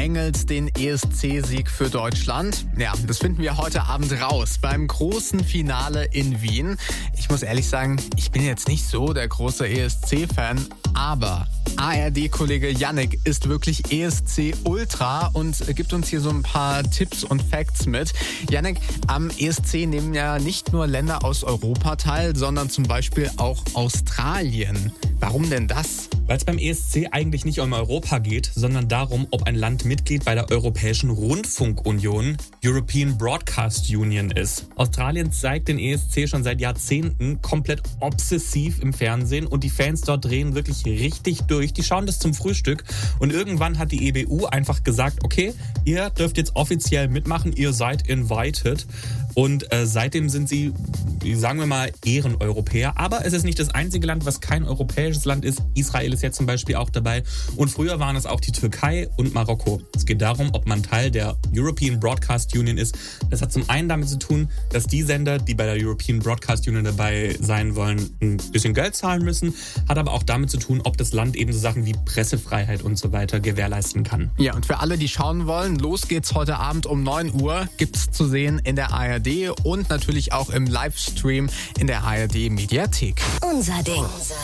beengelt den ESC-Sieg für Deutschland? Ja, das finden wir heute Abend raus beim großen Finale in Wien. Ich muss ehrlich sagen, ich bin jetzt nicht so der große ESC-Fan, aber ARD-Kollege Yannick ist wirklich ESC-Ultra und gibt uns hier so ein paar Tipps und Facts mit. Yannick, am ESC nehmen ja nicht nur Länder aus Europa teil, sondern zum Beispiel auch Australien. Warum denn das? Weil es beim ESC eigentlich nicht um Europa geht, sondern darum, ob ein Land Mitglied bei der Europäischen Rundfunkunion, European Broadcast Union, ist. Australien zeigt den ESC schon seit Jahrzehnten komplett obsessiv im Fernsehen und die Fans dort drehen wirklich richtig durch. Die schauen das zum Frühstück und irgendwann hat die EBU einfach gesagt, okay, ihr dürft jetzt offiziell mitmachen, ihr seid invited. Und seitdem sind sie, sagen wir mal, Ehreneuropäer. Aber es ist nicht das einzige Land, was kein europäisches Land ist. Israel ist jetzt zum Beispiel auch dabei. Und früher waren es auch die Türkei und Marokko. Es geht darum, ob man Teil der European Broadcast Union ist. Das hat zum einen damit zu tun, dass die Sender, die bei der European Broadcast Union dabei sein wollen, ein bisschen Geld zahlen müssen. Hat aber auch damit zu tun, ob das Land eben so Sachen wie Pressefreiheit und so weiter gewährleisten kann. Ja, und für alle, die schauen wollen, los geht's heute Abend um 9 Uhr. Gibt's zu sehen in der ARD und natürlich auch im Livestream in der ARD Mediathek. Unser Ding.